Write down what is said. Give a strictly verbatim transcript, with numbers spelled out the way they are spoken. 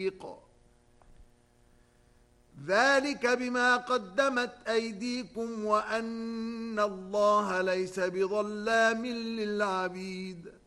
فريق ذلك بما قدمت أيديكم وأن الله ليس بظلام للعبيد